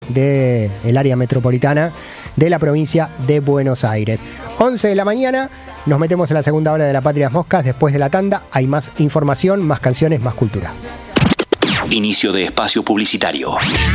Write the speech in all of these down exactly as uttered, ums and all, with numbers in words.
del área metropolitana de la provincia de Buenos Aires. once de la mañana, nos metemos en la segunda hora de La Patria Moscas. Después de la tanda hay más información, más canciones, más cultura. Inicio de espacio publicitario.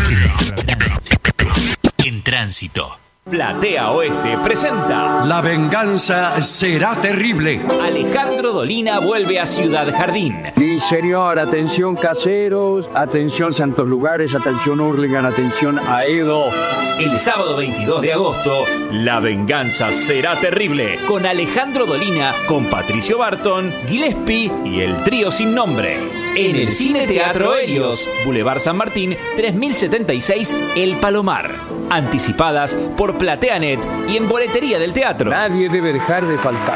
En tránsito. Platea Oeste presenta La venganza será terrible. Alejandro Dolina vuelve a Ciudad Jardín. Sí, señor, atención caseros, atención Santos Lugares, atención Hurlingham, atención Aedo. El sábado veintidós de agosto, La venganza será terrible. Con Alejandro Dolina, con Patricio Barton, Gillespie y el trío sin nombre. En el Cine Teatro Helios, Boulevard San Martín, tres mil setenta y seis, El Palomar. Anticipadas por PlateaNet y en boletería del teatro. Nadie debe dejar de faltar.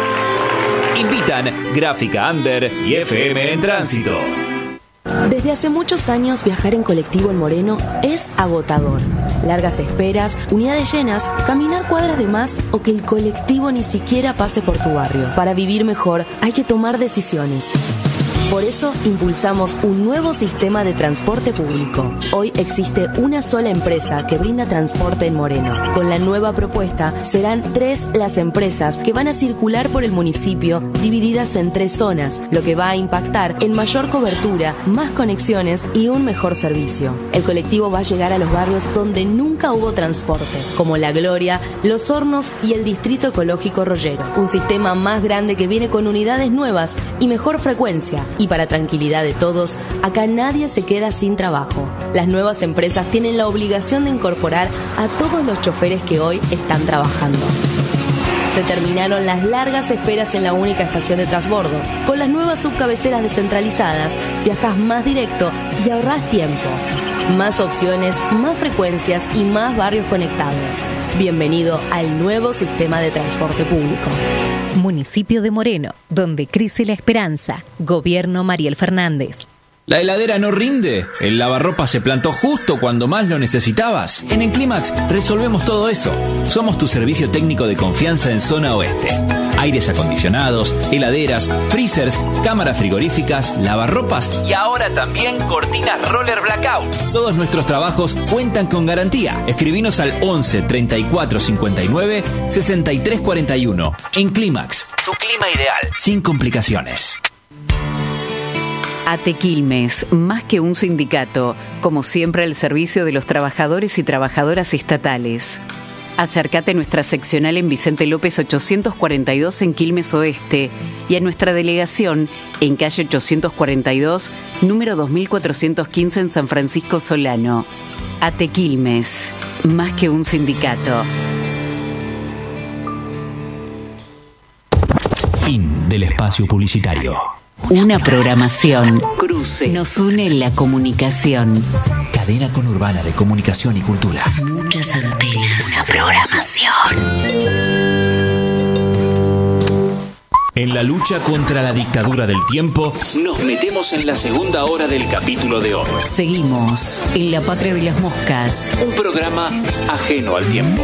Invitan Gráfica Under y F M en Tránsito. Desde hace muchos años viajar en colectivo en Moreno es agotador. Largas esperas, unidades llenas, caminar cuadras de más o que el colectivo ni siquiera pase por tu barrio. Para vivir mejor hay que tomar decisiones. Por eso impulsamos un nuevo sistema de transporte público. Hoy existe una sola empresa que brinda transporte en Moreno. Con la nueva propuesta serán tres las empresas que van a circular por el municipio, divididas en tres zonas, lo que va a impactar en mayor cobertura, más conexiones y un mejor servicio. El colectivo va a llegar a los barrios donde nunca hubo transporte, como La Gloria, Los Hornos y el Distrito Ecológico Rollero. Un sistema más grande que viene con unidades nuevas y mejor frecuencia. Y para tranquilidad de todos, acá nadie se queda sin trabajo. Las nuevas empresas tienen la obligación de incorporar a todos los choferes que hoy están trabajando. Se terminaron las largas esperas en la única estación de transbordo. Con las nuevas subcabeceras descentralizadas, viajas más directo y ahorrás tiempo. Más opciones, más frecuencias y más barrios conectados. Bienvenido al nuevo sistema de transporte público. Municipio de Moreno, donde crece la esperanza. Gobierno Mariel Fernández. ¿La heladera no rinde? ¿El lavarropa se plantó justo cuando más lo necesitabas? En Enclimax resolvemos todo eso. Somos tu servicio técnico de confianza en zona oeste. Aires acondicionados, heladeras, freezers, cámaras frigoríficas, lavarropas y ahora también cortinas roller blackout. Todos nuestros trabajos cuentan con garantía. Escribinos al once treinta y cuatro cincuenta y nueve sesenta y tres cuarenta y uno. Enclimax, tu clima ideal, sin complicaciones. A T E Quilmes, más que un sindicato, como siempre al servicio de los trabajadores y trabajadoras estatales. Acércate a nuestra seccional en Vicente López ochocientos cuarenta y dos en Quilmes Oeste y a nuestra delegación en calle ochocientos cuarenta y dos, número dos mil cuatrocientos quince en San Francisco Solano. A T E Quilmes, más que un sindicato. Fin del espacio publicitario. Una programación. Cruce. Nos une la comunicación. Cadena conurbana de comunicación y cultura. Muchas antenas. Una programación. En la lucha contra la dictadura del tiempo, nos metemos en la segunda hora del capítulo de hoy. Seguimos en La Patria de las Moscas. Un programa ajeno al tiempo.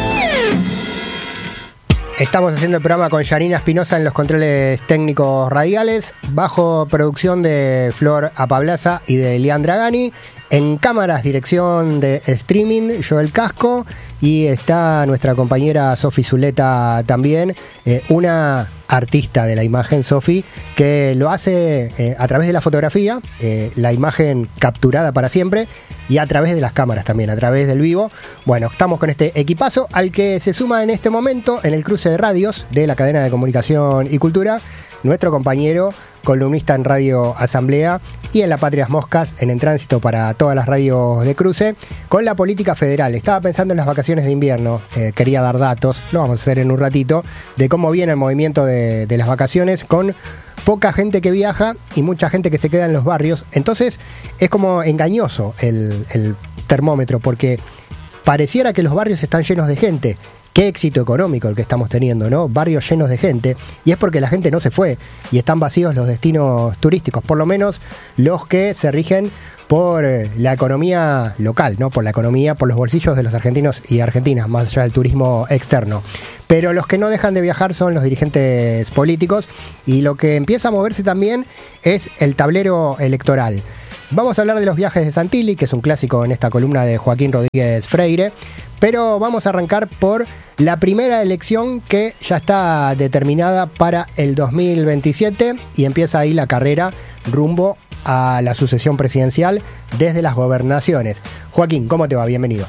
Estamos haciendo el programa con Yanina Espinosa en los controles técnicos radiales, bajo producción de Flor Apablaza y de Leandra Gani. En cámaras, dirección de streaming, Joel Casco. Y está nuestra compañera Sofi Zuleta también, eh, una artista de la imagen, Sofi, que lo hace eh, a través de la fotografía, eh, la imagen capturada para siempre, y a través de las cámaras también, a través del vivo. Bueno, estamos con este equipazo al que se suma en este momento, en el cruce de radios de la cadena de comunicación y cultura, nuestro compañero columnista en Radio Asamblea y en La Patrias Moscas, en En Tránsito para todas las radios de cruce, con la política federal. Estaba pensando en las vacaciones de invierno, eh, quería dar datos, lo vamos a hacer en un ratito, de cómo viene el movimiento de, de las vacaciones, con poca gente que viaja y mucha gente que se queda en los barrios. Entonces es como engañoso el, el termómetro, porque pareciera que los barrios están llenos de gente. Qué éxito económico el que estamos teniendo, ¿no? Barrios llenos de gente, y es porque la gente no se fue y están vacíos los destinos turísticos, por lo menos los que se rigen por la economía local, ¿no? Por la economía, por los bolsillos de los argentinos y argentinas, más allá del turismo externo. Pero los que no dejan de viajar son los dirigentes políticos, y lo que empieza a moverse también es el tablero electoral. Vamos a hablar de los viajes de Santilli, que es un clásico en esta columna de Joaquín Rodríguez Freire, pero vamos a arrancar por la primera elección que ya está determinada para el dos mil veintisiete y empieza ahí la carrera rumbo a la sucesión presidencial desde las gobernaciones. Joaquín, ¿cómo te va? Bienvenido.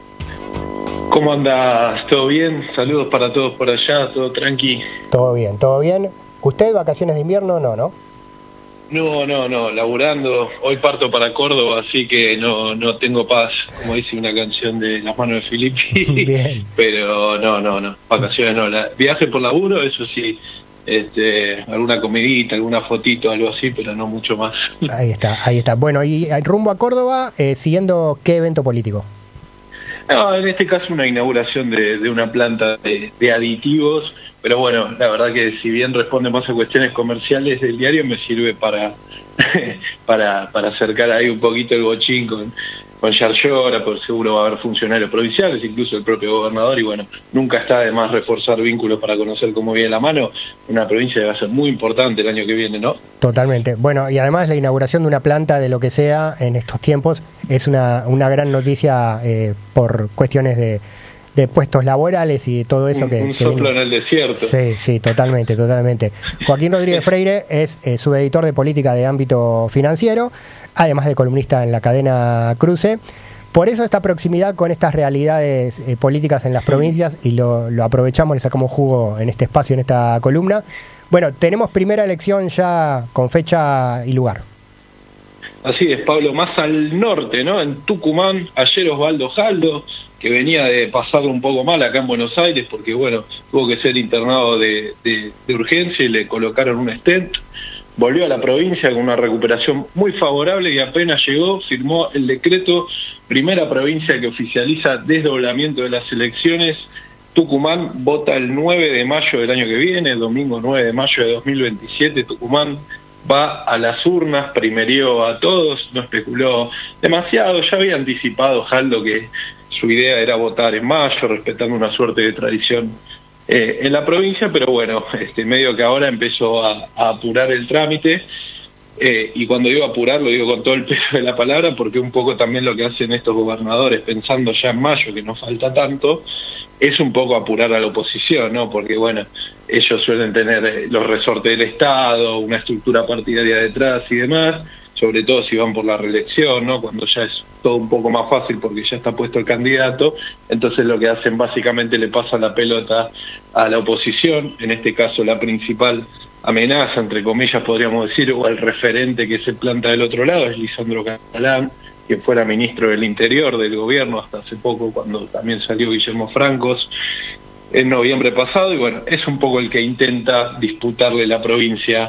¿Cómo andas? ¿Todo bien? Saludos para todos por allá, todo tranqui. Todo bien, todo bien. ¿Usted vacaciones de invierno? No, ¿no? No, no, no, laburando. Hoy parto para Córdoba, así que no, no tengo paz, como dice una canción de Las Manos de Filippi. Bien. Pero no, no, no, vacaciones no. La, viaje por laburo, eso sí, este, alguna comidita, alguna fotito, algo así, pero no mucho más. Ahí está, ahí está. Bueno, y rumbo a Córdoba, eh, siguiendo ¿qué evento político? No, en este caso una inauguración de, de una planta de, de aditivos, pero bueno, la verdad que si bien responde más a cuestiones comerciales del diario, me sirve para para, para acercar ahí un poquito el bochín con, con Yarlora, por seguro va a haber funcionarios provinciales, incluso el propio gobernador, y bueno, nunca está de más reforzar vínculos para conocer cómo viene la mano, una provincia que va a ser muy importante el año que viene, ¿no? Totalmente. Bueno, y además la inauguración de una planta de lo que sea en estos tiempos es una, una gran noticia eh, por cuestiones de, de puestos laborales y todo eso un, que... Un que soplo viene. en el desierto. Sí, sí, totalmente, totalmente. Joaquín Rodríguez Freire es eh, subeditor de política de ámbito financiero, además de columnista en la cadena Cruce. Por eso esta proximidad con estas realidades eh, políticas en las provincias, y lo, lo aprovechamos, le sacamos jugo en este espacio, en esta columna. Bueno, tenemos primera elección ya con fecha y lugar. Así es, Pablo, más al norte, ¿no? En Tucumán, ayer Osvaldo Jaldo, que venía de pasarlo un poco mal acá en Buenos Aires, porque bueno, tuvo que ser internado de, de, de urgencia y le colocaron un stent. Volvió a la provincia con una recuperación muy favorable y apenas llegó, firmó el decreto, primera provincia que oficializa desdoblamiento de las elecciones. Tucumán vota el nueve de mayo del año que viene, el domingo nueve de mayo de dos mil veintisiete, Tucumán va a las urnas, primerió a todos, no especuló demasiado, ya había anticipado Jaldo que su idea era votar en mayo, respetando una suerte de tradición eh, en la provincia, pero bueno, este medio que ahora empezó a, a apurar el trámite, eh, y cuando digo apurar lo digo con todo el peso de la palabra, porque un poco también lo que hacen estos gobernadores, pensando ya en mayo, que no falta tanto, es un poco apurar a la oposición, ¿no? Porque bueno, ellos suelen tener los resortes del Estado, una estructura partidaria detrás y demás, sobre todo si van por la reelección, ¿no? Cuando ya es todo un poco más fácil porque ya está puesto el candidato, entonces lo que hacen básicamente le pasan la pelota a la oposición, en este caso la principal amenaza, entre comillas podríamos decir, o el referente que se planta del otro lado es Lisandro Catalán, quien fuera ministro del Interior del gobierno hasta hace poco, cuando también salió Guillermo Francos en noviembre pasado, y bueno, es un poco el que intenta disputarle la provincia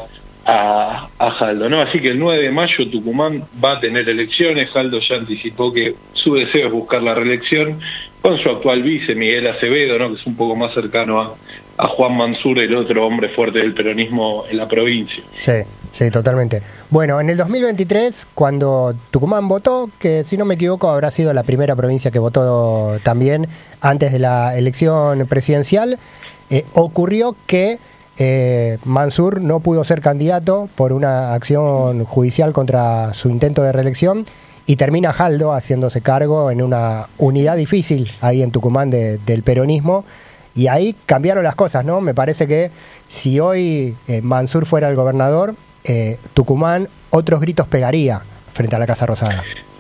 a, a Jaldo, ¿no? Así que el nueve de mayo Tucumán va a tener elecciones. Jaldo ya anticipó que su deseo es buscar la reelección con su actual vice, Miguel Acevedo, ¿no? Que es un poco más cercano a, a Juan Mansur, el otro hombre fuerte del peronismo en la provincia. Sí, sí, totalmente. Bueno, en el dos mil veintitrés, cuando Tucumán votó, que si no me equivoco habrá sido la primera provincia que votó también antes de la elección presidencial, eh, ocurrió que eh, Mansur no pudo ser candidato por una acción judicial contra su intento de reelección, y termina Jaldo haciéndose cargo en una unidad difícil ahí en Tucumán de, del peronismo. Y ahí cambiaron las cosas, ¿no? Me parece que si hoy eh, Mansur fuera el gobernador, eh, Tucumán otros gritos pegaría frente a la Casa Rosada.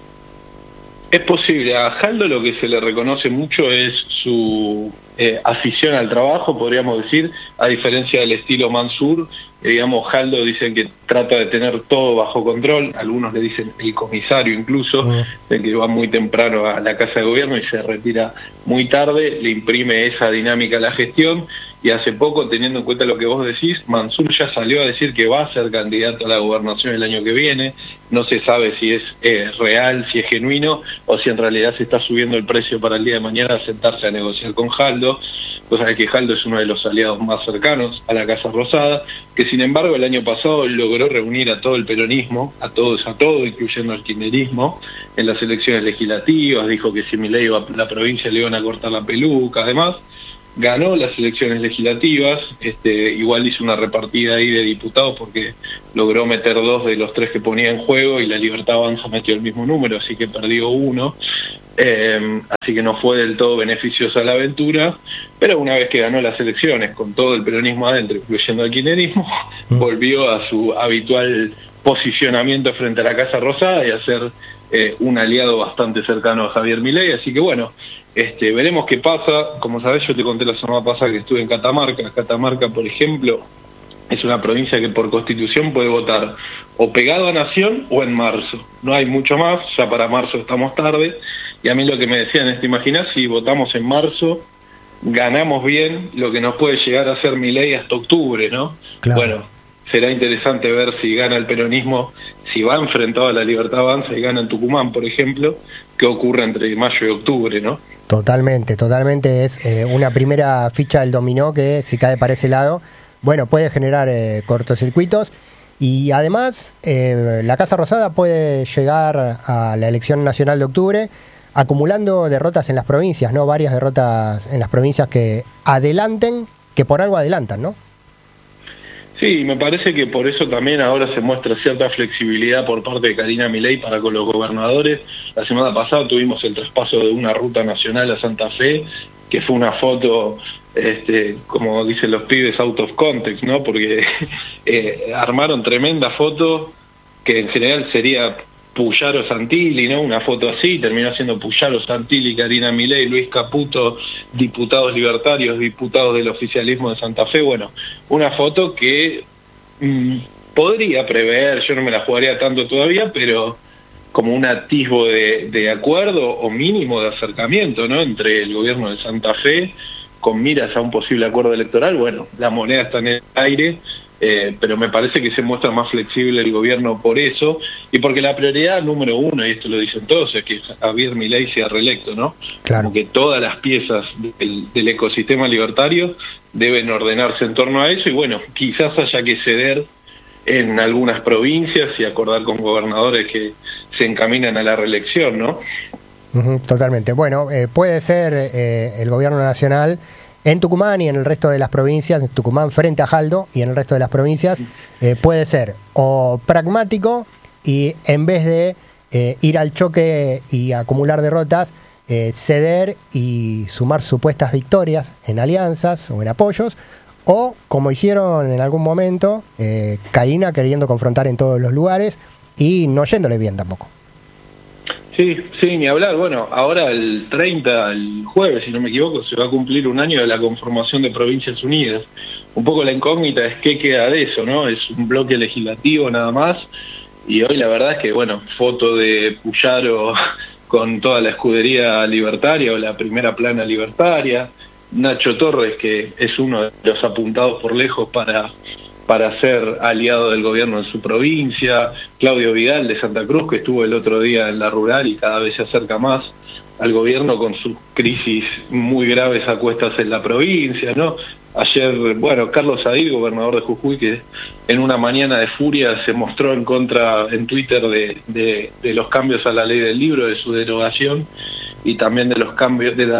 Es posible. A Jaldo lo que se le reconoce mucho es su eh, afición al trabajo, podríamos decir, a diferencia del estilo Mansur. Eh, digamos, Jaldo dicen que trata de tener todo bajo control, algunos le dicen el comisario incluso, uh-huh. de que va muy temprano a la Casa de Gobierno y se retira muy tarde, le imprime esa dinámica a la gestión. Y hace poco, teniendo en cuenta lo que vos decís, Mansur ya salió a decir que va a ser candidato a la gobernación el año que viene. No se sabe si es eh, real, si es genuino, o si en realidad se está subiendo el precio para el día de mañana a sentarse a negociar con Jaldo. Vos sabés que Jaldo es uno de los aliados más cercanos a la Casa Rosada, que sin embargo el año pasado logró reunir a todo el peronismo, a todos, a todo, incluyendo al kirchnerismo, en las elecciones legislativas. Dijo que si Milei iba a la provincia le iban a cortar la peluca, además. ganó las elecciones legislativas, este, igual hizo una repartida ahí de diputados porque logró meter dos de los tres que ponía en juego y la Libertad Avanza metió el mismo número, así que perdió uno, eh, así que no fue del todo beneficiosa la aventura, pero una vez que ganó las elecciones con todo el peronismo adentro, incluyendo el kirchnerismo, mm. volvió a su habitual posicionamiento frente a la Casa Rosada y a ser eh, un aliado bastante cercano a Javier Milei, así que bueno, Este, veremos qué pasa. Como sabés, yo te conté la semana pasada que estuve en Catamarca. Catamarca, por ejemplo, es una provincia que por constitución puede votar o pegado a Nación o en marzo. No hay mucho más, ya para marzo estamos tarde. Y a mí lo que me decían es, ¿te imaginás si votamos en marzo, ganamos bien, lo que nos puede llegar a ser Milei hasta octubre, ¿no? Claro. Bueno, será interesante ver si gana el peronismo, si va enfrentado a la Libertad Avanza y gana en Tucumán, por ejemplo, qué ocurre entre mayo y octubre, ¿no? Totalmente, totalmente es eh, una primera ficha del dominó que si cae para ese lado, bueno, puede generar eh, cortocircuitos y además eh, la Casa Rosada puede llegar a la elección nacional de octubre acumulando derrotas en las provincias, ¿no? Varias derrotas en las provincias que adelanten, que por algo adelantan, ¿no? Sí, me parece que por eso también ahora se muestra cierta flexibilidad por parte de Karina Milei para con los gobernadores. La semana pasada tuvimos el traspaso de una ruta nacional a Santa Fe, que fue una foto, este, como dicen los pibes, out of context, ¿no? Porque eh, armaron tremenda foto, que en general sería Puyaro Santilli, ¿no? Una foto así, terminó siendo Puyaro Santilli, Karina Milei, Luis Caputo, diputados libertarios, diputados del oficialismo de Santa Fe. Bueno, una foto que mmm, podría prever, yo no me la jugaría tanto todavía, pero como un atisbo de, de acuerdo o mínimo de acercamiento, ¿no? Entre el gobierno de Santa Fe con miras a un posible acuerdo electoral. Bueno, la moneda está en el aire. Eh, pero me parece que se muestra más flexible el gobierno por eso, y porque la prioridad número uno, y esto lo dicen todos, es que Javier Milei sea reelecto, ¿no? Claro. Como que todas las piezas del, del ecosistema libertario deben ordenarse en torno a eso, y bueno, quizás haya que ceder en algunas provincias y acordar con gobernadores que se encaminan a la reelección, ¿no? Uh-huh, totalmente. Bueno, eh, puede ser eh, el gobierno nacional en Tucumán y en el resto de las provincias, en Tucumán frente a Jaldo y en el resto de las provincias, eh, puede ser o pragmático y en vez de eh, ir al choque y acumular derrotas, eh, ceder y sumar supuestas victorias en alianzas o en apoyos, o como hicieron en algún momento, eh, Karina queriendo confrontar en todos los lugares y no yéndole bien tampoco. Sí, sí, ni hablar. Bueno, ahora el treinta, el jueves, si no me equivoco, se va a cumplir un año de la conformación de Provincias Unidas. Un poco la incógnita es qué queda de eso, ¿no? Es un bloque legislativo nada más, y hoy la verdad es que, bueno, foto de Puyaro con toda la escudería libertaria o la primera plana libertaria, Nacho Torres, que es uno de los apuntados por lejos para... para ser aliado del gobierno en su provincia, Claudio Vidal de Santa Cruz, que estuvo el otro día en la rural y cada vez se acerca más al gobierno con sus crisis muy graves a cuestas en la provincia, ¿no? Ayer, bueno, Carlos Said, gobernador de Jujuy, que en una mañana de furia se mostró en contra en Twitter de, de, de los cambios a la ley del libro, de su derogación, y también de los cambios, de la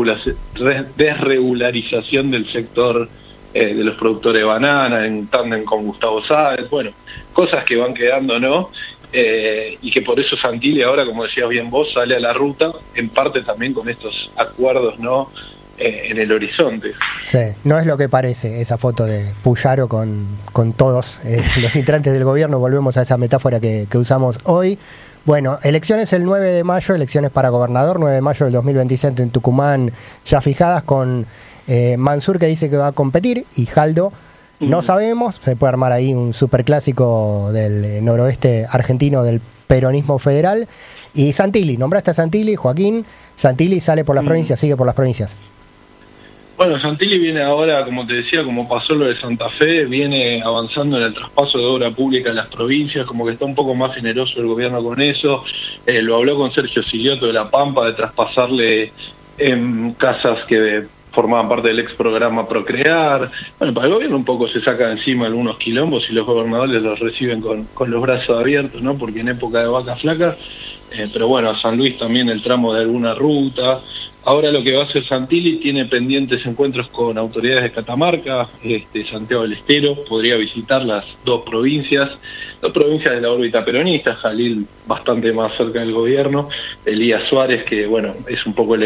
desregularización del sector Eh, de los productores de banana, en tándem con Gustavo Sáenz, bueno, cosas que van quedando, ¿no? Eh, y que por eso Santilli ahora, como decías bien vos, sale a la ruta, en parte también con estos acuerdos, ¿no? Eh, en el horizonte. Sí, no es lo que parece esa foto de Puyaro con, con todos eh, los integrantes del gobierno, volvemos a esa metáfora que, que usamos hoy. Bueno, elecciones el nueve de mayo, elecciones para gobernador, nueve de mayo del dos mil veintisiete en Tucumán, ya fijadas con Eh, Mansur, que dice que va a competir, y Jaldo no sabemos, se puede armar ahí un superclásico del eh, noroeste argentino del peronismo federal. Y Santilli, nombraste a Santilli, Joaquín, Santilli sale por las mm. provincias, sigue por las provincias. Bueno, Santilli viene ahora, como te decía, como pasó lo de Santa Fe, viene avanzando en el traspaso de obra pública en las provincias, como que está un poco más generoso el gobierno con eso. Eh, lo habló con Sergio Silioto de La Pampa, de traspasarle en casas que formaban parte del ex programa Procrear. Bueno, para el gobierno un poco se saca encima algunos quilombos y los gobernadores los reciben con, con los brazos abiertos, ¿no? Porque en época de vaca flaca, eh, pero bueno, a San Luis también el tramo de alguna ruta, Ahora lo que va a hacer Santilli tiene pendientes encuentros con autoridades de Catamarca, este, Santiago del Estero, podría visitar las dos provincias, dos provincias de la órbita peronista, Jalil bastante más cerca del gobierno, Elías Suárez, que bueno, es un poco el